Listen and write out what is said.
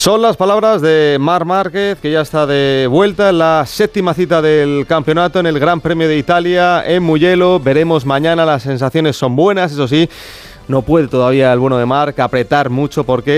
Son las palabras de Marc Márquez, que ya está de vuelta en la 7ª cita del campeonato en el Gran Premio de Italia en Mugello. Veremos mañana, las sensaciones son buenas, eso sí, no puede todavía el bueno de Marc apretar mucho porque